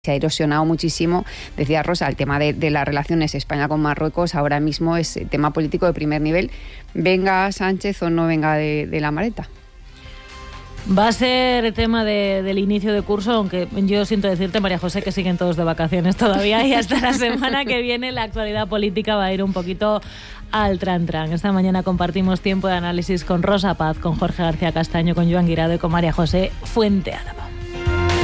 Se ha erosionado muchísimo, decía Rosa, el tema de las relaciones España con Marruecos ahora mismo es tema político de primer nivel, venga Sánchez o no venga de la maleta. Va a ser tema del inicio de curso, aunque yo siento decirte, María José, que siguen todos de vacaciones todavía y hasta la semana que viene la actualidad política va a ir un poquito al tran-tran. Esta mañana compartimos tiempo de análisis con Rosa Paz, con Jorge García Castaño, con Joan Guirado y con María José Fuentealba.